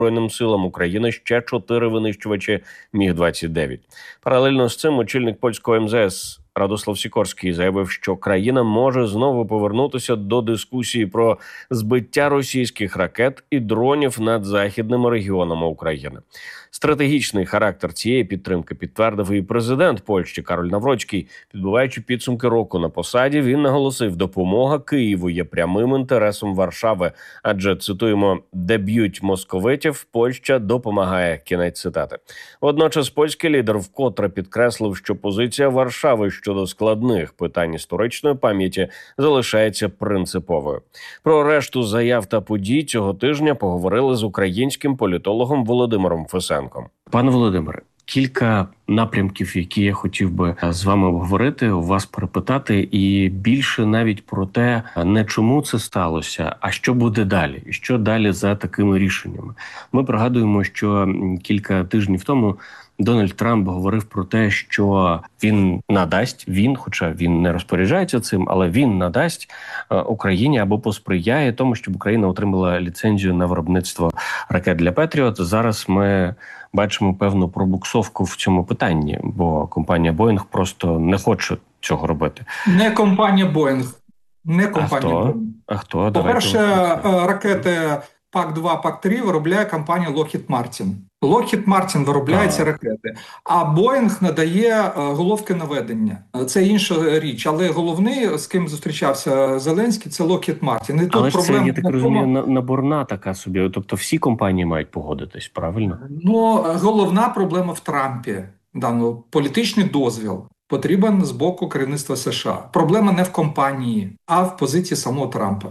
Збройним силам України ще 4 винищувачі Міг-29. Паралельно з цим очільник польського МЗС Радослав Сікорський заявив, що країна може знову повернутися до дискусії про збиття російських ракет і дронів над західними регіонами України. Стратегічний характер цієї підтримки підтвердив і президент Польщі Кароль Навроцький. Підбиваючи підсумки року на посаді, він наголосив, допомога Києву є прямим інтересом Варшави, адже, цитуємо, «де б'ють московитів, Польща допомагає». Кінець цитати. Водночас польський лідер вкотре підкреслив, що позиція Варшави щодо складних питань історичної пам'яті залишається принциповою. Про решту заяв та подій цього тижня поговорили з українським політологом Володимиром Фесенком. Пане Володимире, кілька напрямків, які я хотів би з вами обговорити, у вас перепитати, і більше навіть про те, не чому це сталося, а що буде далі, і що далі за такими рішеннями. Ми пригадуємо, що кілька тижнів тому Дональд Трамп говорив про те, що він надасть, хоча він не розпоряджається цим, але він надасть Україні або посприяє тому, щоб Україна отримала ліцензію на виробництво ракет для Петріот. Зараз ми бачимо певну пробуксовку в цьому питанні, бо компанія Боїнг просто не хоче цього робити. Не компанія Боїнг. Не компанія Боїнг. А хто? По-перше, ракети ПАК-2, ПАК-3 виробляє компанія Lockheed Martin. Lockheed Martin виробляє ці ракети, а Боїнг надає головки наведення. Це інша річ, але головний, з ким зустрічався Зеленський, це Lockheed Martin. І тут але проблема, це, я так розумію, наборна така собі, тобто всі компанії мають погодитись, правильно? Ну, головна проблема в Трампі. Політичний дозвіл потрібен з боку керівництва США. Проблема не в компанії, а в позиції самого Трампа.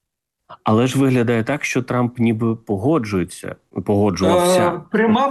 Але ж виглядає так, що Трамп ніби погоджувався. Пряма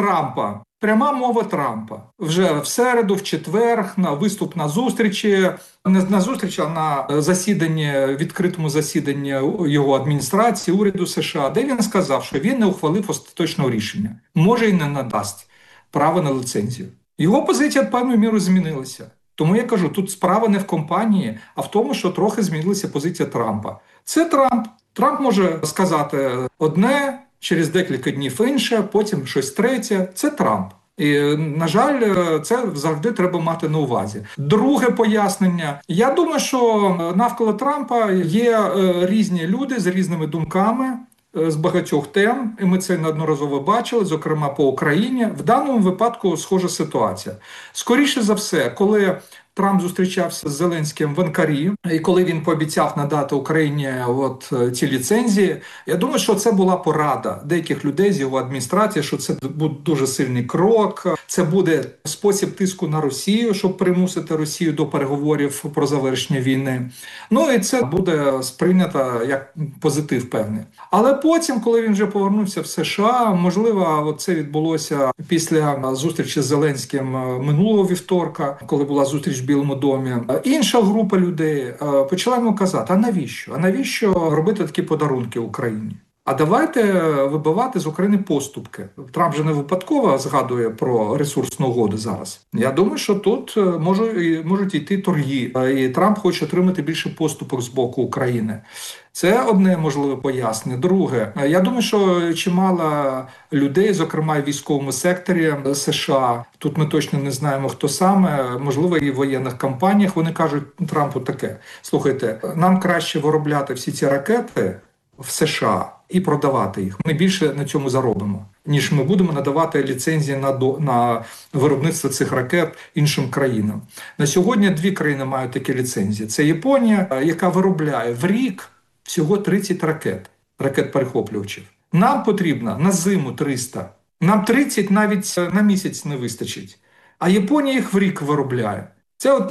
мова Трампа. Вже в середу, в четвер, на виступ на зустрічі, не на зустрічі, а на засіданні, відкритому засіданні його адміністрації, уряду США, де він сказав, що він не ухвалив остаточного рішення. Може і не надасть право на ліцензію. Його позиція певною мірою змінилася. Тому я кажу, тут справа не в компанії, а в тому, що трохи змінилася позиція Трампа. Це Трамп. Трамп може сказати одне, через декілька днів інше, потім щось третє. Це Трамп. І, на жаль, це завжди треба мати на увазі. Друге пояснення. Я думаю, що навколо Трампа є різні люди з різними думками, з багатьох тем, і ми це неодноразово бачили, зокрема по Україні. В даному випадку схожа ситуація. Скоріше за все, коли Трамп зустрічався з Зеленським в Анкарі, і коли він пообіцяв надати Україні ці ліцензії, я думаю, що це була порада деяких людей з його адміністрації, що це буде дуже сильний крок, це буде спосіб тиску на Росію, щоб примусити Росію до переговорів про завершення війни. Ну і це буде сприйнято як позитив певний. Але потім, коли він вже повернувся в США, можливо, це відбулося після зустрічі з Зеленським минулого вівторка, коли була зустріч в Білому домі. Інша група людей почала йому казати, а навіщо? А навіщо робити такі подарунки Україні? А давайте вибивати з України поступки. Трамп же не випадково згадує про ресурсну угоду зараз. Я думаю, що тут можуть йти торги. І Трамп хоче отримати більше поступок з боку України. Це одне можливе пояснення. Друге, я думаю, що чимало людей, зокрема в військовому секторі США, тут ми точно не знаємо, хто саме, можливо, і в воєнних компаніях, вони кажуть Трампу таке: слухайте, нам краще виробляти всі ці ракети в США і продавати їх. Ми більше на цьому заробимо, ніж ми будемо надавати ліцензії на виробництво цих ракет іншим країнам. На сьогодні 2 країни мають такі ліцензії. Це Японія, яка виробляє в рік всього 30 ракет-перехоплювачів. Нам потрібно на зиму 300. Нам 30 навіть на місяць не вистачить. А Японія їх в рік виробляє. Це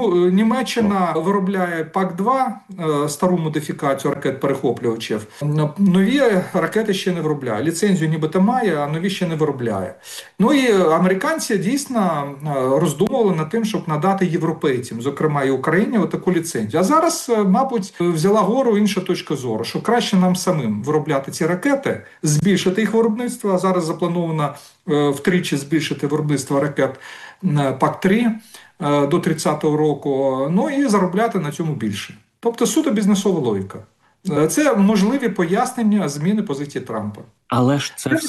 Німеччина виробляє ПАК-2, стару модифікацію ракет-перехоплювачів. Нові ракети ще не виробляє. Ліцензію нібито має, а нові ще не виробляє. Ну і американці дійсно роздумували над тим, щоб надати європейцям, зокрема і Україні, таку ліцензію. А зараз, мабуть, взяла гору інша точка зору, що краще нам самим виробляти ці ракети, збільшити їх виробництво. А зараз заплановано втричі збільшити виробництво ракет ПАК-3 до 30-го року, ну і заробляти на цьому більше. Тобто суто бізнесова логіка. Це можливі пояснення зміни позиції Трампа. Але ж це